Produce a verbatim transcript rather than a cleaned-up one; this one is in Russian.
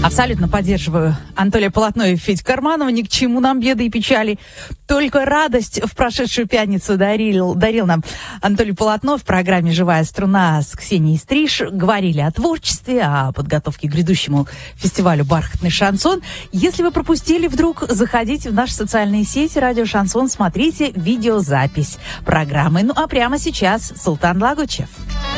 Абсолютно поддерживаю Анатолия Полотнова и Федю Карманова. Ни к чему нам беды и печали. Только радость в прошедшую пятницу дарил, дарил нам Анатолий Полотнов в программе «Живая струна» с Ксенией Стриж. Говорили о творчестве, о подготовке к грядущему фестивалю «Бархатный шансон». Если вы пропустили вдруг, заходите в наши социальные сети «Радио Шансон», смотрите видеозапись программы. Ну а прямо сейчас Султан Лагучев.